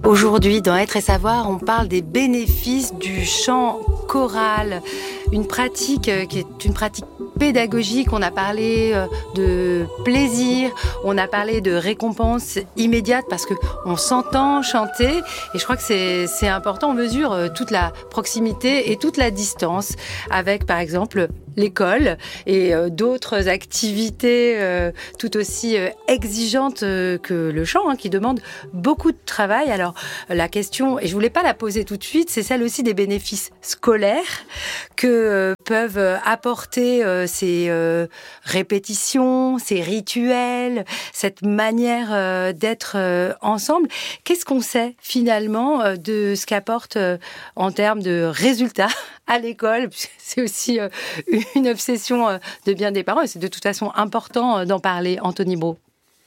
Aujourd'hui, dans Être et Savoir, on parle des bénéfices du chant choral, une pratique qui est une pratique pédagogique. On a parlé de plaisir, on a parlé de récompense immédiate parce qu'on s'entend chanter et je crois que c'est important. On mesure toute la proximité et toute la distance avec, par exemple, l'école et d'autres activités tout aussi exigeantes que le chant, qui demandent beaucoup de travail. Alors la question, et je voulais pas la poser tout de suite, c'est celle aussi des bénéfices scolaires que peuvent apporter ces répétitions, ces rituels, cette manière d'être ensemble. Qu'est-ce qu'on sait finalement de ce qu'apporte en termes de résultats à l'école? C'est aussi une obsession de bien des parents et c'est de toute façon important d'en parler. Anthony Braud.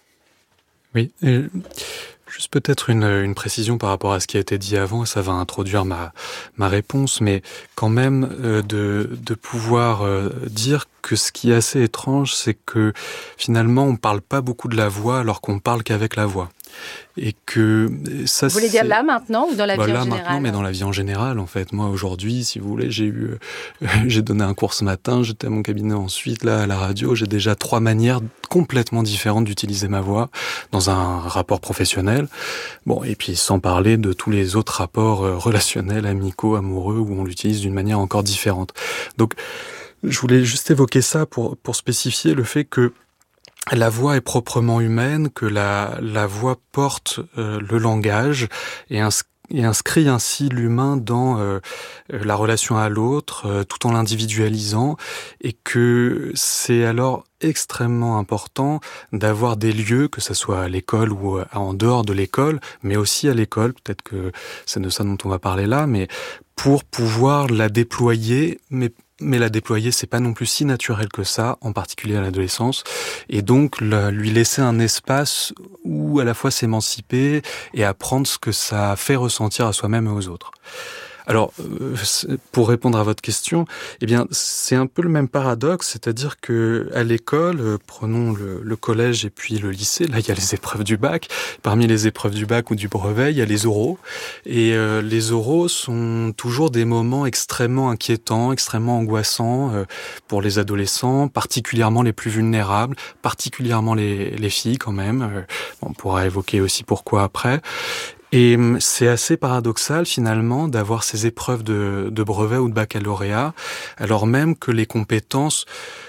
Oui, juste peut-être une précision par rapport à ce qui a été dit avant, ça va introduire ma réponse, mais quand même de pouvoir dire que ce qui est assez étrange, c'est que finalement on parle pas beaucoup de la voix alors qu'on parle qu'avec la voix. Et que ça, vous voulez dire là maintenant ou dans la vie en général? Là maintenant, mais dans la vie en général en fait. Moi aujourd'hui, si vous voulez, j'ai donné un cours ce matin, j'étais à mon cabinet ensuite, là à la radio, j'ai déjà 3 manières complètement différentes d'utiliser ma voix dans un rapport professionnel. Bon, et puis sans parler de tous les autres rapports relationnels, amicaux, amoureux, où on l'utilise d'une manière encore différente. Donc, je voulais juste évoquer ça pour spécifier le fait que la voix est proprement humaine, que la voix porte le langage et inscrit ainsi l'humain dans la relation à l'autre, tout en l'individualisant, et que c'est alors extrêmement important d'avoir des lieux, que ce soit à l'école ou en dehors de l'école, mais aussi à l'école, peut-être que c'est de ça dont on va parler là, mais pour pouvoir la déployer, mais la déployer, c'est pas non plus si naturel que ça, en particulier à l'adolescence, et donc lui laisser un espace où à la fois s'émanciper et apprendre ce que ça fait ressentir à soi-même et aux autres. Alors, pour répondre à votre question, eh bien, c'est un peu le même paradoxe, c'est-à-dire que à l'école, prenons le collège et puis le lycée, là, il y a les épreuves du bac. Parmi les épreuves du bac ou du brevet, il y a les oraux. Et les oraux sont toujours des moments extrêmement inquiétants, extrêmement angoissants pour les adolescents, particulièrement les plus vulnérables, particulièrement les filles quand même. On pourra évoquer aussi pourquoi après. Et c'est assez paradoxal finalement d'avoir ces épreuves de brevet ou de baccalauréat, alors même que les compétences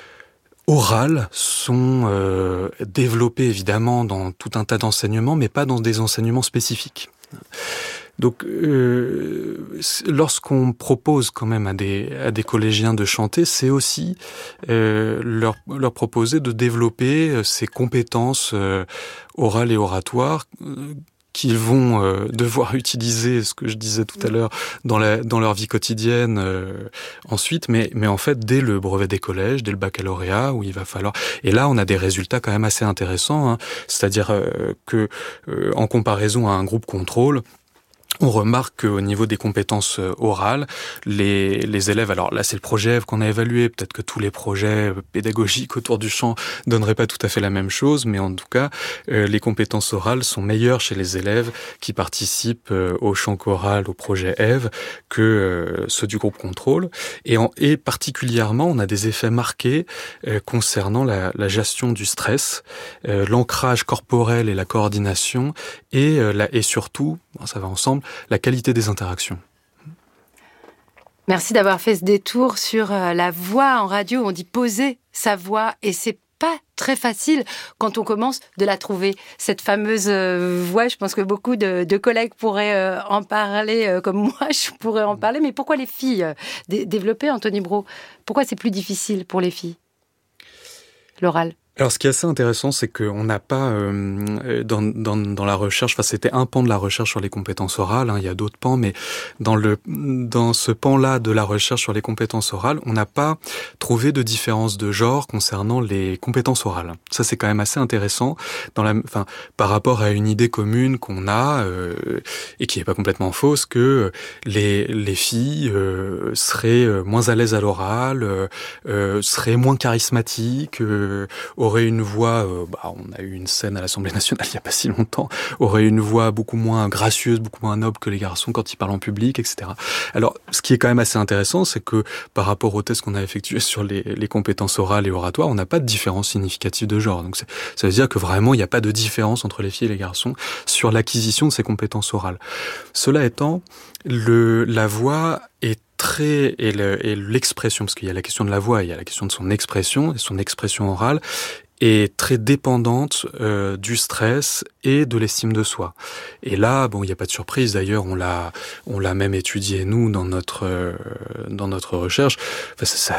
orales sont développées évidemment dans tout un tas d'enseignements, mais pas dans des enseignements spécifiques. Donc, lorsqu'on propose quand même à des collégiens de chanter, c'est aussi leur proposer de développer ces compétences orales et oratoires qu'ils vont devoir utiliser, ce que je disais tout à l'heure, dans leur vie quotidienne ensuite, mais en fait dès le brevet des collèges, dès le baccalauréat, où il va falloir. Et là, on a des résultats quand même assez intéressants, c'est-à-dire que en comparaison à un groupe contrôle, on remarque qu'au niveau des compétences orales, les élèves, alors là c'est le projet EVE qu'on a évalué, peut-être que tous les projets pédagogiques autour du chant donneraient pas tout à fait la même chose, mais en tout cas, les compétences orales sont meilleures chez les élèves qui participent au chant choral, au projet EVE, que ceux du groupe contrôle. Et particulièrement, on a des effets marqués concernant la gestion du stress, l'ancrage corporel et la coordination, et surtout, ça va ensemble, la qualité des interactions. Merci d'avoir fait ce détour sur la voix en radio. On dit poser sa voix et c'est pas très facile quand on commence de la trouver. Cette fameuse voix, je pense que beaucoup de collègues pourraient en parler, comme moi je pourrais en parler. Mais pourquoi les filles développer, Anthony Braud? Pourquoi c'est plus difficile pour les filles, l'oral? Alors, ce qui est assez intéressant, c'est qu'on n'a pas, dans la recherche, enfin, c'était un pan de la recherche sur les compétences orales, il y a d'autres pans, mais dans ce pan-là de la recherche sur les compétences orales, on n'a pas trouvé de différence de genre concernant les compétences orales. Ça, c'est quand même assez intéressant par rapport à une idée commune qu'on a, et qui est pas complètement fausse, que les filles seraient moins à l'aise à l'oral, seraient moins charismatiques, auraient aurait une voix, on a eu une scène à l'Assemblée nationale il y a pas si longtemps, aurait une voix beaucoup moins gracieuse, beaucoup moins noble que les garçons quand ils parlent en public, etc. Alors, ce qui est quand même assez intéressant, c'est que par rapport aux tests qu'on a effectués sur les compétences orales et oratoires, on n'a pas de différence significative de genre. Donc ça veut dire que vraiment, il n'y a pas de différence entre les filles et les garçons sur l'acquisition de ces compétences orales. Cela étant, la voix est et l'expression, parce qu'il y a la question de la voix, il y a la question de son expression, et son expression orale, est très dépendante du stress et de l'estime de soi. Et là, il n'y a pas de surprise. D'ailleurs, on l'a même étudié nous dans notre recherche. Enfin,